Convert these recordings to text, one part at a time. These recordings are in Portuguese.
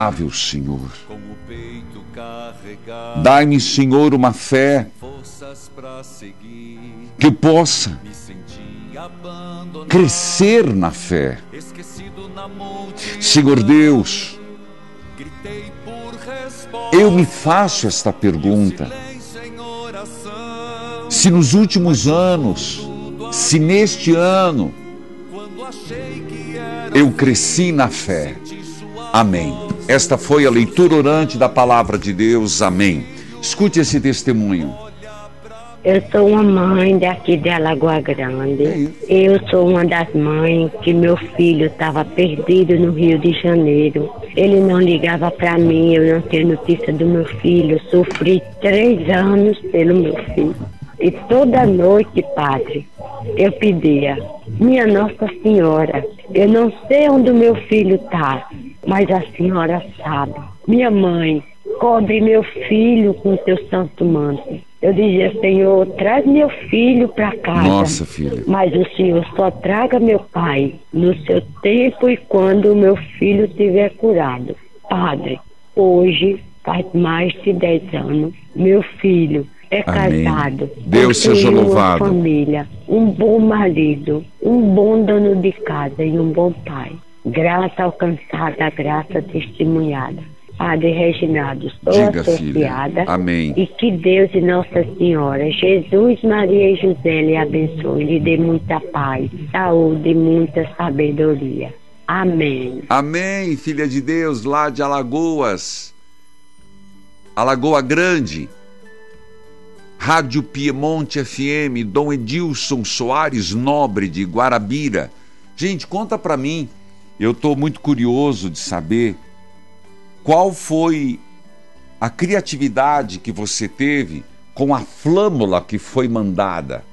Senhor. Dai-me, Senhor, uma fé que eu possa crescer na fé. Senhor Deus, eu me faço esta pergunta. Se nos últimos anos, se neste ano, eu cresci na fé. Amém. Esta foi a leitura orante da palavra de Deus. Amém. Escute esse testemunho. Eu sou uma mãe daqui de Alagoa Grande. Eu sou uma das mães que meu filho estava perdido no Rio de Janeiro. Ele não ligava para mim, eu não tenho notícia do meu filho. Sofri 3 anos pelo meu filho. E toda noite, padre, eu pedia: minha Nossa Senhora, eu não sei onde o meu filho está, mas a senhora sabe. Minha mãe, cobre meu filho com teu santo manto. Eu dizia: Senhor, traz meu filho para casa. Nossa, filha. Mas o Senhor só traga meu pai no seu tempo e quando o meu filho estiver curado. Padre, hoje faz mais de 10 anos, meu filho é Amém. Casado. Deus seja louvado. Uma família, um bom marido, um bom dono de casa e um bom pai. Graça alcançada, graça testemunhada. Padre Reginaldo, sou Diga, associada. filha. Amém. E que Deus e Nossa Senhora, Jesus, Maria e José lhe abençoe, lhe dê muita paz, saúde e muita sabedoria. Amém. Amém, filha de Deus, lá de Alagoas. Alagoa Grande. Rádio Piemonte FM, Dom Edilson Soares Nobre de Guarabira. Gente, conta pra mim, eu tô muito curioso de saber qual foi a criatividade que você teve com a flâmula que foi mandada.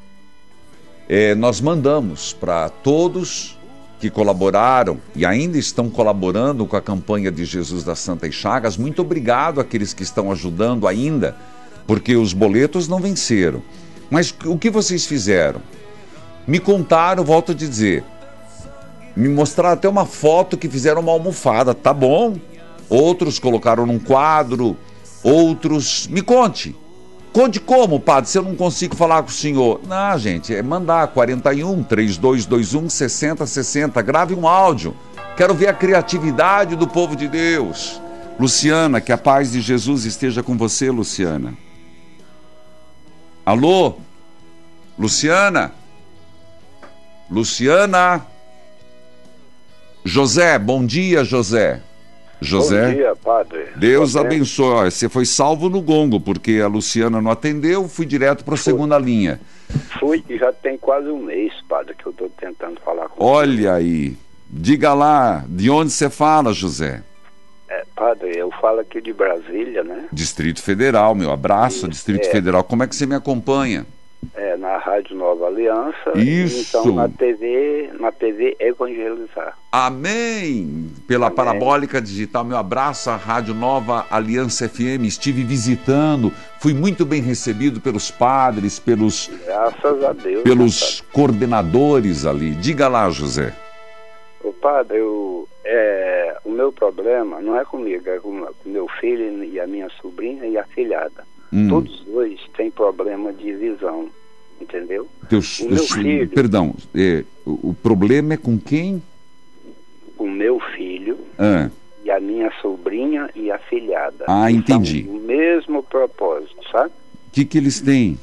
Nós mandamos para todos que colaboraram e ainda estão colaborando com a campanha de Jesus das Santas Chagas. Muito obrigado àqueles que estão ajudando ainda, porque os boletos não venceram. Mas o que vocês fizeram? Me contaram, volto a dizer, me mostraram até uma foto que fizeram uma almofada, tá bom? Outros colocaram num quadro, outros... Me conte como, padre, se eu não consigo falar com o senhor? Não, gente, é mandar 41-3221-6060, grave um áudio. Quero ver a criatividade do povo de Deus. Luciana, que a paz de Jesus esteja com você, Luciana. Alô? Luciana? Luciana? José, bom dia, José. José? Bom dia, padre. Deus abençoe. Você foi salvo no gongo, porque a Luciana não atendeu, fui direto para a segunda linha. Fui, e já tem quase um mês, padre, que eu estou tentando falar com Olha aí. Diga lá, de onde você fala, José? Padre, eu falo aqui de Brasília, né? Distrito Federal, meu abraço, Isso, Distrito Federal. Como é que você me acompanha? Na Rádio Nova Aliança. Isso. Então na TV Evangelizar. Amém! Pela Amém. Parabólica Digital, meu abraço à Rádio Nova Aliança FM. Estive visitando, fui muito bem recebido pelos padres, pelos Graças a Deus. pelos coordenadores ali. Diga lá, José. O padre, o meu problema não é comigo, é com meu filho e a minha sobrinha e a filhada. Todos dois têm problema de visão, entendeu? O meu filho... Perdão, o problema é com quem? O meu filho e a minha sobrinha e a filhada. Ah, entendi. São o mesmo propósito, sabe? O que eles têm?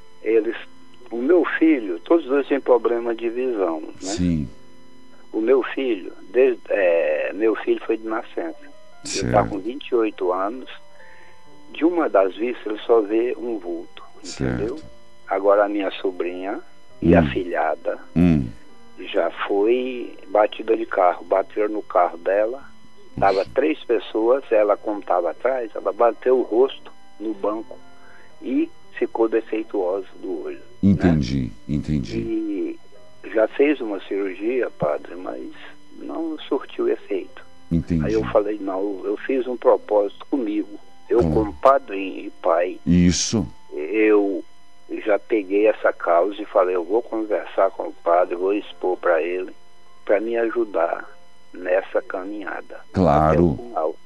O meu filho, todos dois têm problema de visão, né? Sim. O meu filho, meu filho foi de nascença. Certo. Ele está com 28 anos. De uma das vistas ele só vê um vulto, entendeu? Certo. Agora a minha sobrinha e a filhada já foi batida de carro, bateram no carro dela, tava 3 pessoas, ela como estava atrás, ela bateu o rosto no banco e ficou defeituosa do olho. Entendi. E já fez uma cirurgia, padre, mas não surtiu efeito. Entendi. Aí eu falei, não, eu fiz um propósito comigo. Eu, como padrinho e pai, Isso. eu já peguei essa causa e falei, eu vou conversar com o padre, vou expor para ele, para me ajudar nessa caminhada. Claro. Até o final.